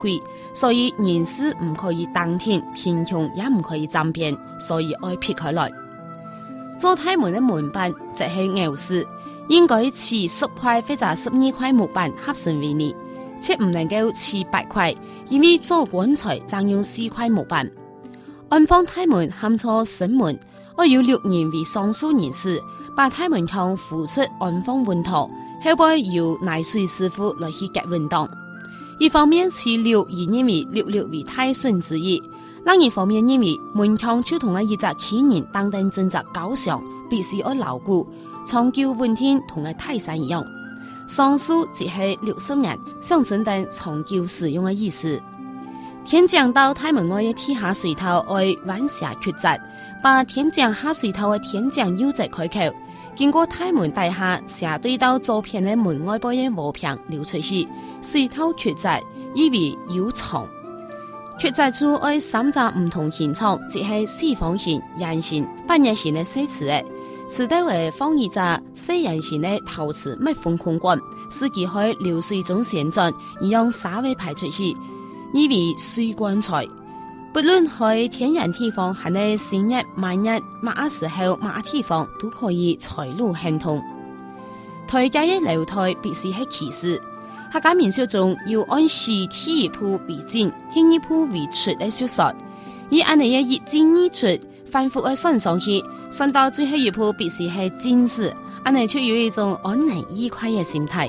贵，所以人事唔可以当天，贫穷也唔可以沾边，所以要撇开来。做太门的门板即系牛市，应该持10块或者12块木板合成为泥，且唔能够持8块，因为做棺材只用4块木板。安放太门喊错神门，我要6人为上述人士，把太门腔付出安放稳妥，后背由泥水师傅来去夹稳当。一方面是6而认为66为太顺之意，另一方面认为门腔就同一只企人当等真只高尚，必须要牢固，长久稳定同个泰山一样。上述即系60年象征等长久使用的意思。天井到太门外的地下水头为弯下曲折，把天井下水头的天井腰直开口，经过太门底下斜对到左边的门外部的和平流出去，水头曲折，以为腰长。曲折处为3只唔同形状，即系四方形、圆形、半圆形的水池的。池底为放一只四圆形的陶瓷密封空管，使其喺流水中旋转，而用沙位排出去。以为水棺材，不论喺天然地方，还係新日、慢日、乜時候、乜地方，都可以財路亨通。台階嘅樓台必須係其次，客家民俗中要按時第一步為進，第二步為出嘅說說，而按你嘅一進二出，反覆嘅算上去，算到最後一步必須係進士，按你就有一種安寧愉快嘅心態。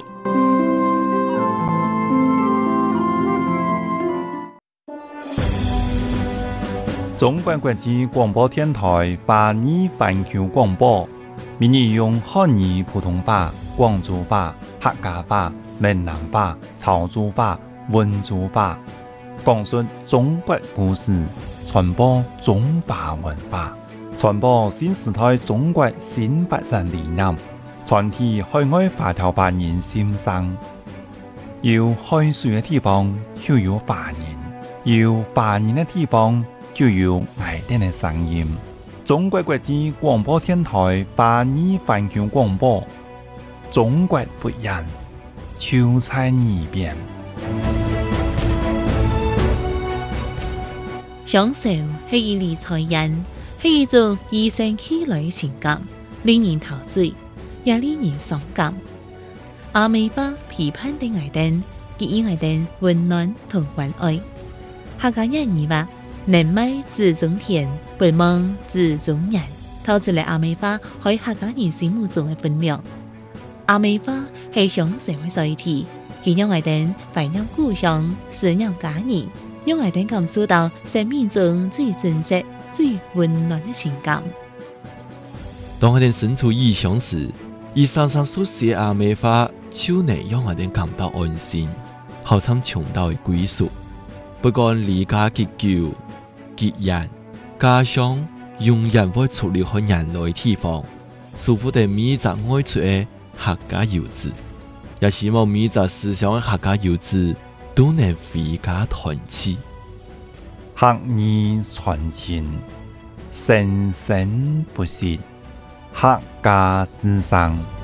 中國國際廣播電台華語環球廣播，每日用漢語普通話、廣州話、客家話、閩南話、潮州話、溫州話，講述中國故事，傳播中華文化，傳播新時代中國新發展理念，傳遞海外華僑華人心聲。有海水嘅地方就有華人，有華人嘅地方就有愛電的聲音。中國國際廣播電台華語環球廣播，中國不一樣，就在耳邊。 享受係一理財人，係一種與生俱來的情感，令人陶醉，也令人傷感。阿美巴批判的愛電，給予愛電溫暖同關愛。客家人語話：能賣自種田，不忘自種人，透出嚟阿美巴喺客家人心目中嘅分量。阿美巴係享受嘅載體，佢讓愛電懷念故鄉，思念家人，讓愛電感受到生命中最真實、最溫暖嘅情感。 當愛電身處異鄉時，以常常書寫阿美巴，就能讓愛電感到安心，好像窮到嘅歸屬。不管離家結久、結緣，家鄉永遠會出離開人類地方，祝福的每一隻愛出的客家遊子，也希望每一隻思鄉的客家遊子都能回家團聚。 客語傳情，生生不息，客家之聲。